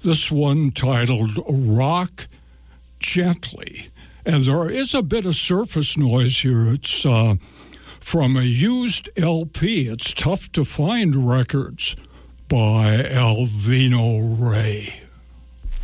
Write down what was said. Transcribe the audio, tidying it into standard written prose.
This one titled Rock Gently. And there is a bit of surface noise here. It's from a used LP. It's Tough to Find Records by Alvino Ray.